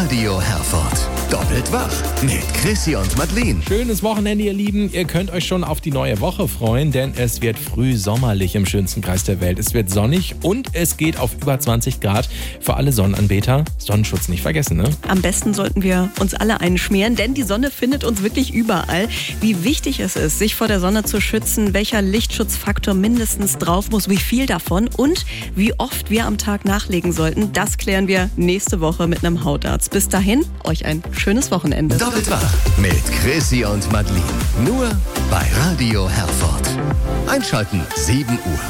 Radio Herford. Doppelt wach mit Chrissy und Madeleine. Schönes Wochenende, ihr Lieben. Ihr könnt euch schon auf die neue Woche freuen, denn es wird früh sommerlich im schönsten Kreis der Welt. Es wird sonnig und es geht auf über 20 Grad. Für alle Sonnenanbeter, Sonnenschutz nicht vergessen, ne? Am besten sollten wir uns alle einschmieren, denn die Sonne findet uns wirklich überall. Wie wichtig es ist, sich vor der Sonne zu schützen, welcher Lichtschutzfaktor mindestens drauf muss, wie viel davon und wie oft wir am Tag nachlegen sollten, das klären wir nächste Woche mit einem Hautarzt. Bis dahin, euch ein schönes Wochenende. Doppelt wach mit Chrissy und Madeleine. Nur bei Radio Herford. Einschalten 7 Uhr.